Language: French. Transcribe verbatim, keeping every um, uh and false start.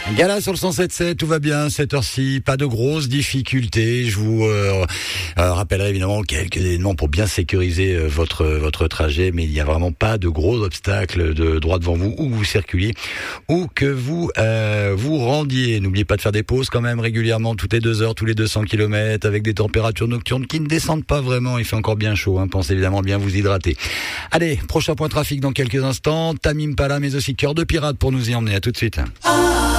Gala sur le cent sept sept, tout va bien, cette heure-ci, pas de grosses difficultés. Je vous euh, euh, rappellerai évidemment quelques éléments pour bien sécuriser euh, votre votre trajet, mais il n'y a vraiment pas de gros obstacles de droit devant vous, où vous circuliez, ou que vous euh, vous rendiez. N'oubliez pas de faire des pauses quand même régulièrement, toutes les deux heures, tous les deux cents kilomètres, avec des températures nocturnes qui ne descendent pas vraiment. Il fait encore bien chaud, hein, pensez évidemment bien vous hydrater. Allez, prochain point trafic dans quelques instants. Tamim Pala, mais aussi Cœur de Pirate pour nous y emmener. À tout de suite.